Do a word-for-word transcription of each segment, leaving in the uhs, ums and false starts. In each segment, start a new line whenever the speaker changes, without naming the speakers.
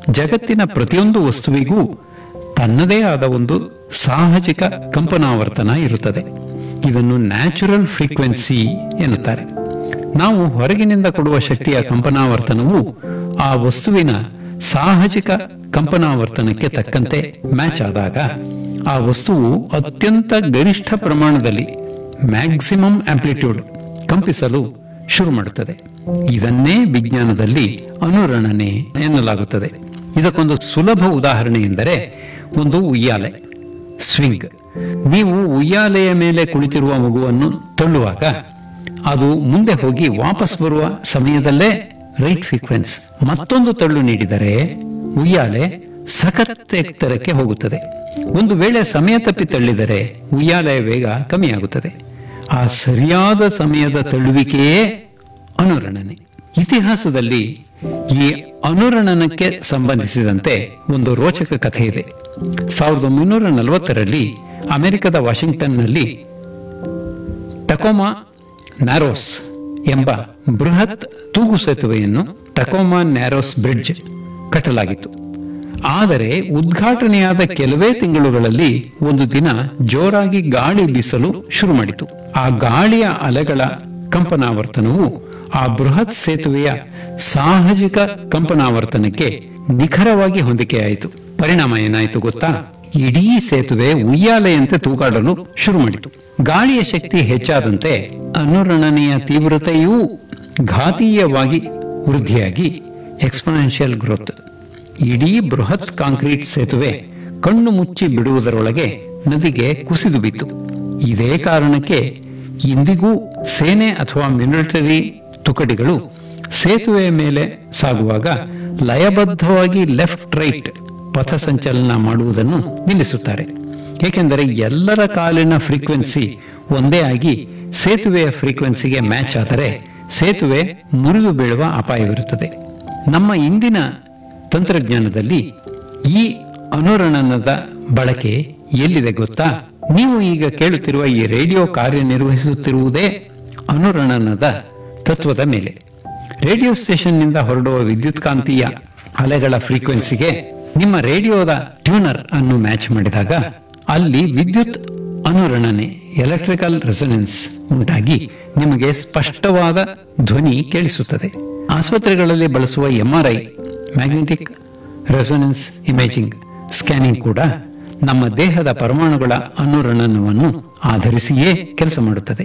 ಜಗತ್ತಿನ ಪ್ರತಿಯೊಂದು ವಸ್ತುವಿಗೂ ತನ್ನದೇ ಆದ ಒಂದು ಸಾಹಜಿಕ ಕಂಪನಾವರ್ತನ ಇರುತ್ತದೆ. ಇದನ್ನು ನ್ಯಾಚುರಲ್ ಫ್ರೀಕ್ವೆನ್ಸಿ ಎನ್ನುತ್ತಾರೆ. ನಾವು ಹೊರಗಿನಿಂದ ಕೊಡುವ ಶಕ್ತಿಯ ಕಂಪನಾವರ್ತನವು ಆ ವಸ್ತುವಿನ ಸಾಹಜಿಕ ಕಂಪನಾವರ್ತನಕ್ಕೆ ತಕ್ಕಂತೆ ಮ್ಯಾಚ್ ಆದಾಗ ಆ ವಸ್ತುವು ಅತ್ಯಂತ ಗರಿಷ್ಠ ಪ್ರಮಾಣದಲ್ಲಿ ಮ್ಯಾಕ್ಸಿಮಮ್ ಆಂಪ್ಲಿಟ್ಯೂಡ್ ಕಂಪಿಸಲು ಶುರು ಮಾಡುತ್ತದೆ. ಇದನ್ನೇ ವಿಜ್ಞಾನದಲ್ಲಿ ಅನುರಣನೆ ಎನ್ನಲಾಗುತ್ತದೆ. ಇದಕ್ಕೊಂದು ಸುಲಭ ಉದಾಹರಣೆ ಎಂದರೆ ಒಂದು ಉಯ್ಯಾಲೆ, ಸ್ವಿಂಗ್. ನೀವು ಉಯ್ಯಾಲೆಯ ಮೇಲೆ ಕುಳಿತಿರುವ ಮಗುವನ್ನು ತಳ್ಳುವಾಗ ಅದು ಮುಂದೆ ಹೋಗಿ ವಾಪಸ್ ಬರುವ ಸಮಯದಲ್ಲೇ ರೈಟ್ ಫ್ರೀಕ್ವೆನ್ಸ್ ಮತ್ತೊಂದು ತಳ್ಳು ನೀಡಿದರೆ ಉಯ್ಯಾಲೆ ಸಖತ್ ಎತ್ತರಕ್ಕೆ ಹೋಗುತ್ತದೆ. ಒಂದು ವೇಳೆ ಸಮಯ ತಪ್ಪಿ ತಳ್ಳಿದರೆ ಉಯ್ಯಾಲೆಯ ವೇಗ ಕಮ್ಮಿಯಾಗುತ್ತದೆ. ಆ ಸರಿಯಾದ ಸಮಯದ ತಳ್ಳುವಿಕೆಯೇ ಅನುರಣನೆ. ಇತಿಹಾಸದಲ್ಲಿ ಈ ಅನುರಣನಕ್ಕೆ ಸಂಬಂಧಿಸಿದಂತೆ ಒಂದು ರೋಚಕ ಕಥೆ ಇದೆ. ಸಾವಿರದ ಒಂಬೈನೂರ ನಲವತ್ತರಲ್ಲಿ ಅಮೆರಿಕದ ವಾಷಿಂಗ್ಟನ್ನಲ್ಲಿ ಟಕೋಮಾ ನ್ಯಾರೋಸ್ ಎಂಬ ಬೃಹತ್ ತೂಗು ಸೇತುವೆಯನ್ನು ಟಕೋಮಾ ನ್ಯಾರೋಸ್ ಬ್ರಿಡ್ಜ್ ಕಟ್ಟಲಾಗಿತ್ತು. ಆದರೆ ಉದ್ಘಾಟನೆಯಾದ ಕೆಲವೇ ತಿಂಗಳುಗಳಲ್ಲಿ ಒಂದು ದಿನ ಜೋರಾಗಿ ಗಾಳಿ ಬೀಸಲು ಶುರು ಮಾಡಿತು. ಆ ಗಾಳಿಯ ಅಲೆಗಳ ಕಂಪನಾವರ್ತನವು ಆ ಬೃಹತ್ ಸೇತುವೆಯ ಸಾಹಜಿಕ ಕಂಪನಾವರ್ತನಕ್ಕೆ ನಿಖರವಾಗಿ ಹೊಂದಿಕೆಯಾಯಿತು. ಪರಿಣಾಮ ಏನಾಯಿತು ಗೊತ್ತಾ? ಇಡೀ ಸೇತುವೆ ಉಯ್ಯಾಲೆಯಂತೆ ತೂಗಾಡಲು ಶುರು ಮಾಡಿತು. ಗಾಳಿಯ ಶಕ್ತಿ ಹೆಚ್ಚಾದಂತೆ ಅನುರಣನೆಯ ತೀವ್ರತೆಯೂ ಘಾತೀಯವಾಗಿ ವೃದ್ಧಿಯಾಗಿ ಎಕ್ಸ್ಪೋನೆನ್ಷಿಯಲ್ ಗ್ರೋತ್. ಇಡೀ ಬೃಹತ್ ಕಾಂಕ್ರೀಟ್ ಸೇತುವೆ ಕಣ್ಣು ಮುಚ್ಚಿ ಬಿಡುವುದರೊಳಗೆ ನದಿಗೆ ಕುಸಿದು ಬಿತ್ತು. ಇದೇ ಕಾರಣಕ್ಕೆ ಇಂದಿಗೂ ಸೇನೆ ಅಥವಾ ಮಿಲಿಟರಿ ತುಕಡಿಗಳು ಸೇತುವೆಯ ಮೇಲೆ ಸಾಗುವಾಗ ಲಯಬದ್ಧವಾಗಿ ಲೆಫ್ಟ್ ರೈಟ್ ಪಥ ಸಂಚಲನ ಮಾಡುವುದನ್ನು ನಿಲ್ಲಿಸುತ್ತಾರೆ. ಏಕೆಂದರೆ ಎಲ್ಲರ ಕಾಲಿನ ಫ್ರೀಕ್ವೆನ್ಸಿ ಒಂದೇ ಆಗಿ ಸೇತುವೆಯ ಫ್ರೀಕ್ವೆನ್ಸಿಗೆ ಮ್ಯಾಚ್ ಆದರೆ ಸೇತುವೆ ಮುರಿದು ಬೀಳುವ ಅಪಾಯವಿರುತ್ತದೆ. ನಮ್ಮ ಇಂದಿನ ತಂತ್ರಜ್ಞಾನದಲ್ಲಿ ಈ ಅನುರಣನದ ಬಳಕೆ ಎಲ್ಲಿದೆ ಗೊತ್ತಾ? ನೀವು ಈಗ ಕೇಳುತ್ತಿರುವ ಈ ರೇಡಿಯೋ ಕಾರ್ಯನಿರ್ವಹಿಸುತ್ತಿರುವುದೇ ಅನುರಣನದ ತತ್ವದ ಮೇಲೆ. ರೇಡಿಯೋ ಸ್ಟೇಷನ್ನಿಂದ ಹೊರಡುವ ವಿದ್ಯುತ್ ಕಾಂತೀಯ ಅಲೆಗಳ ಫ್ರೀಕ್ವೆನ್ಸಿಗೆ ನಿಮ್ಮ ರೇಡಿಯೋದ ಟ್ಯೂನರ್ ಅನ್ನು ಮ್ಯಾಚ್ ಮಾಡಿದಾಗ ಅಲ್ಲಿ ವಿದ್ಯುತ್ ಅನುರಣನೆ ಎಲೆಕ್ಟ್ರಿಕಲ್ ರೆಸೊನೆನ್ಸ್ ಉಂಟಾಗಿ ನಿಮಗೆ ಸ್ಪಷ್ಟವಾದ ಧ್ವನಿ ಕೇಳಿಸುತ್ತದೆ. ಆಸ್ಪತ್ರೆಗಳಲ್ಲಿ ಬಳಸುವ MRI magnetic resonance imaging scanning ಕೂಡ ನಮ್ಮ ದೇಹದ ಪರಮಾಣುಗಳ ಅನುರಣನವನ್ನು ಆಧರಿಸಿಯೇ ಕೆಲಸ ಮಾಡುತ್ತದೆ.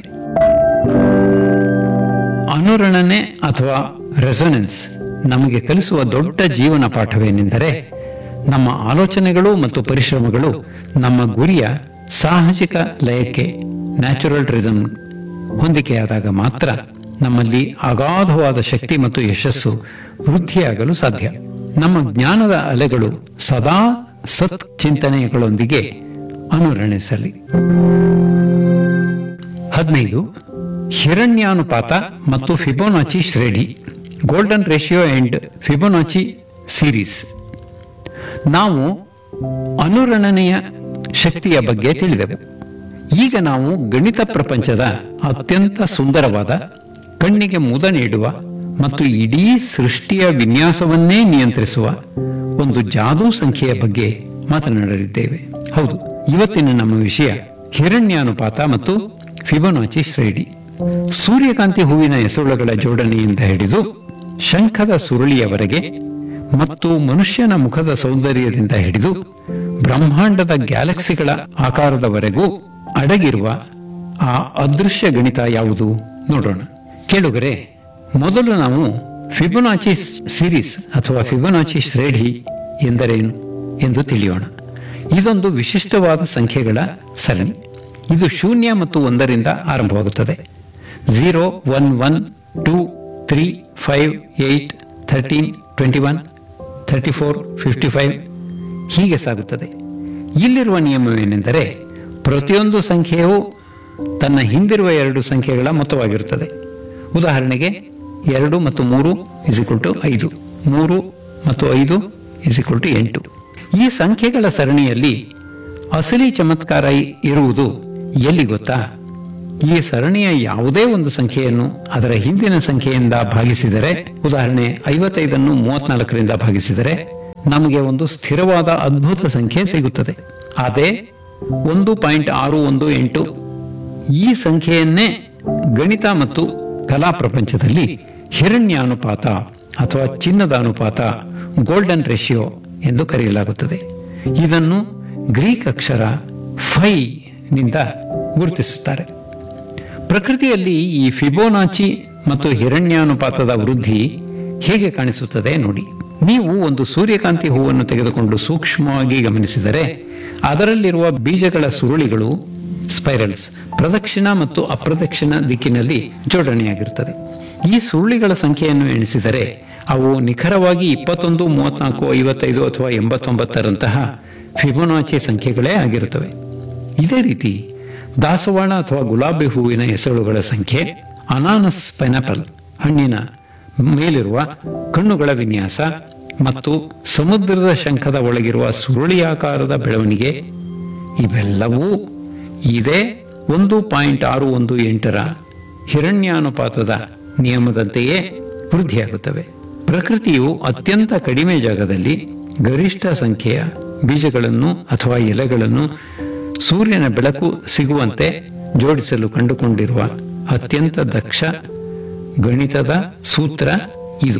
ಅನುರಣನೆ ಅಥವಾ ರೆಸೊನೆನ್ಸ್ ನಮಗೆ ಕಲಿಸುವ ದೊಡ್ಡ ಜೀವನ ಪಾಠವೇನೆಂದರೆ ನಮ್ಮ ಆಲೋಚನೆಗಳು ಮತ್ತು ಪರಿಶ್ರಮಗಳು ನಮ್ಮ ಗುರಿಯ ಸಾಹಜಿಕ ಲಯಕ್ಕೆ ನ್ಯಾಚುರಲ್ ರಿದಮ್ ಹೊಂದಿಕೆಯಾದಾಗ ಮಾತ್ರ ನಮ್ಮಲ್ಲಿ ಅಗಾಧವಾದ ಶಕ್ತಿ ಮತ್ತು ಯಶಸ್ಸು ವೃದ್ಧಿಯಾಗಲು ಸಾಧ್ಯ. ನಮ್ಮ ಜ್ಞಾನದ ಅಲೆಗಳು ಸದಾ ಸತ್ ಚಿಂತನೆಗಳೊಂದಿಗೆ ಅನುರಣಿಸಲಿ. ಹದಿನೈದು ಹಿರಣ್ಯಾನುಪಾತ ಮತ್ತು ಫಿಬೋನಾಚಿ ಶ್ರೇಣಿ, golden ratio and Fibonacci series. ನಾವು ಅನುರಣನೆಯ ಶಕ್ತಿಯ ಬಗ್ಗೆ ತಿಳಿದೆವು. ಈಗ ನಾವು ಗಣಿತ ಪ್ರಪಂಚದ ಅತ್ಯಂತ ಸುಂದರವಾದ, ಕಣ್ಣಿಗೆ ಮುದ ನೀಡುವ ಮತ್ತು ಇಡೀ ಸೃಷ್ಟಿಯ ವಿನ್ಯಾಸವನ್ನೇ ನಿಯಂತ್ರಿಸುವ ಒಂದು ಜಾದೂ ಸಂಖ್ಯೆಯ ಬಗ್ಗೆ ಮಾತನಾಡಲಿದ್ದೇವೆ. ಹೌದು, ಇವತ್ತಿನ ನಮ್ಮ ವಿಷಯ ಹಿರಣ್ಯಾನುಪಾತ ಮತ್ತು ಫಿಬೋನಾಚಿ ಶ್ರೇಣಿ. ಸೂರ್ಯಕಾಂತಿ ಹೂವಿನ ಎಸಳುಗಳ ಜೋಡಣೆಯಿಂದ ಹಿಡಿದು ಶಂಖದ ಸುರುಳಿಯವರೆಗೆ ಮತ್ತು ಮನುಷ್ಯನ ಮುಖದ ಸೌಂದರ್ಯದಿಂದ ಹಿಡಿದು ಬ್ರಹ್ಮಾಂಡದ ಗ್ಯಾಲಕ್ಸಿಗಳ ಆಕಾರದವರೆಗೂ ಅಡಗಿರುವ ಆ ಅದೃಶ್ಯ ಗಣಿತ ಯಾವುದು ನೋಡೋಣ. ಕೇಳುಗರೆ, ಮೊದಲು ನಾವು ಫಿಬೋನಾಚಿ ಸೀರೀಸ್ ಅಥವಾ ಫಿಬೋನಾಚಿ ಶ್ರೇಣಿ ಎಂದರೇನು ಎಂದು ತಿಳಿಯೋಣ. ಇದೊಂದು ವಿಶಿಷ್ಟವಾದ ಸಂಖ್ಯೆಗಳ ಸರಣಿ. ಇದು ಶೂನ್ಯ ಮತ್ತು ಒಂದರಿಂದ ಆರಂಭವಾಗುತ್ತದೆ. Zero, one, one, two, three, five, eight, thirteen, twenty one, thirty four, fifty five ಹೀಗೆ ಸಾಗುತ್ತದೆ. ಇಲ್ಲಿರುವ ನಿಯಮವೇನೆಂದರೆ ಪ್ರತಿಯೊಂದು ಸಂಖ್ಯೆಯು ತನ್ನ ಹಿಂದಿರುವ ಎರಡು ಸಂಖ್ಯೆಗಳ ಮೊತ್ತವಾಗಿರುತ್ತದೆ. ಉದಾಹರಣೆಗೆ ಎರಡು ಮತ್ತು ಮೂರು ಇಸ್ ಈಕ್ವಲ್ ಟು ಐದು, ಮೂರು ಮತ್ತು ಐದು ಇಸ್ ಈಕ್ವಲ್ ಟು ಎಂಟು. ಈ ಸಂಖ್ಯೆಗಳ ಸರಣಿಯಲ್ಲಿ ಅಸಲಿ ಚಮತ್ಕಾರ ಇರುವುದು ಎಲ್ಲಿ ಗೊತ್ತಾ? ಈ ಸರಣಿಯ ಯಾವುದೇ ಒಂದು ಸಂಖ್ಯೆಯನ್ನು ಅದರ ಹಿಂದಿನ ಸಂಖ್ಯೆಯಿಂದ ಭಾಗಿಸಿದರೆ, ಉದಾಹರಣೆ ಐವತ್ತೈದನ್ನು ಮೂವತ್ನಾಲ್ಕರಿಂದ ಭಾಗಿಸಿದರೆ ನಮಗೆ ಒಂದು ಸ್ಥಿರವಾದ ಅದ್ಭುತ ಸಂಖ್ಯೆ ಸಿಗುತ್ತದೆ. ಅದೇ ಒಂದು ಪಾಯಿಂಟ್ ಆರು ಒಂದು ಎಂಟು. ಈ ಸಂಖ್ಯೆಯನ್ನೇ ಗಣಿತ ಮತ್ತು ಕಲಾ ಪ್ರಪಂಚದಲ್ಲಿ ಹಿರಣ್ಯಾನುಪಾತ ಅಥವಾ ಚಿನ್ನದ ಅನುಪಾತ, ಗೋಲ್ಡನ್ ರೇಷಿಯೋ ಎಂದು ಕರೆಯಲಾಗುತ್ತದೆ. ಇದನ್ನು ಗ್ರೀಕ್ ಅಕ್ಷರ ಫೈ ನಿಂದ ಗುರುತಿಸುತ್ತಾರೆ. ಪ್ರಕೃತಿಯಲ್ಲಿ ಈ ಫಿಬೋನಾಚಿ ಮತ್ತು ಹಿರಣ್ಯಾನುಪಾತದ ವೃದ್ಧಿ ಹೇಗೆ ಕಾಣಿಸುತ್ತದೆ ನೋಡಿ. ನೀವು ಒಂದು ಸೂರ್ಯಕಾಂತಿ ಹೂವನ್ನು ತೆಗೆದುಕೊಂಡು ಸೂಕ್ಷ್ಮವಾಗಿ ಗಮನಿಸಿದರೆ ಅದರಲ್ಲಿರುವ ಬೀಜಗಳ ಸುರುಳಿಗಳು ಸ್ಪೈರಲ್ಸ್ ಪ್ರದಕ್ಷಿಣ ಮತ್ತು ಅಪ್ರದಕ್ಷಿಣ ದಿಕ್ಕಿನಲ್ಲಿ ಜೋಡಣೆಯಾಗಿರುತ್ತದೆ. ಈ ಸುರುಳಿಗಳ ಸಂಖ್ಯೆಯನ್ನು ಎಣಿಸಿದರೆ ಅವು ನಿಖರವಾಗಿ ಇಪ್ಪತ್ತೊಂದು, ಮೂವತ್ನಾಲ್ಕು, ಐವತ್ತೈದು ಅಥವಾ ಎಂಬತ್ತೊಂಬತ್ತರಂತಹ ಫಿಬೋನಾಚಿ ಸಂಖ್ಯೆಗಳೇ ಆಗಿರುತ್ತವೆ. ಇದೇ ರೀತಿ ದಾಸವಾಳ ಅಥವಾ ಗುಲಾಬಿ ಹೂವಿನ ಎಸಳುಗಳ ಸಂಖ್ಯೆ, ಅನಾನಸ್ ಪೈನಾಪಲ್ ಹಣ್ಣಿನ ಮೇಲಿರುವ ಕಣ್ಣುಗಳ ವಿನ್ಯಾಸ ಮತ್ತು ಸಮುದ್ರದ ಶಂಖದ ಒಳಗಿರುವ ಸುರುಳಿಯಾಕಾರದ ಬೆಳವಣಿಗೆ ಇವೆಲ್ಲವೂ ಇದೇ ಒಂದು ಪಾಯಿಂಟ್ ಆರು ಒಂದು ಎಂಟರ ಹಿರಣ್ಯಾನುಪಾತದ ನಿಯಮದಂತೆಯೇ ವೃದ್ಧಿಯಾಗುತ್ತವೆ. ಪ್ರಕೃತಿಯು ಅತ್ಯಂತ ಕಡಿಮೆ ಜಾಗದಲ್ಲಿ ಗರಿಷ್ಠ ಸಂಖ್ಯೆಯ ಬೀಜಗಳನ್ನು ಅಥವಾ ಎಲೆಗಳನ್ನು ಸೂರ್ಯನ ಬೆಳಕು ಸಿಗುವಂತೆ ಜೋಡಿಸಲು ಕಂಡುಕೊಂಡಿರುವ ಅತ್ಯಂತ ದಕ್ಷ ಗಣಿತದ ಸೂತ್ರ ಇದು.